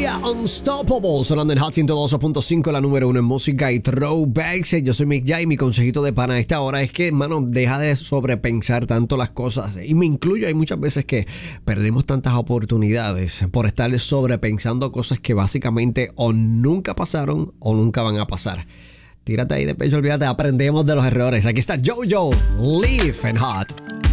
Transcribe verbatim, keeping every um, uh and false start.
Sia Unstoppable sonando en Hot ciento doce punto cinco, la número uno en música y throwbacks. Yo soy Mick Jay y mi consejito de pana a esta hora es que, mano, deja de sobrepensar tanto las cosas. Y me incluyo, hay muchas veces que perdemos tantas oportunidades por estar sobrepensando cosas que básicamente o nunca pasaron o nunca van a pasar. Tírate ahí de pecho, olvídate, aprendemos de los errores. Aquí está JoJo, Live and Hot.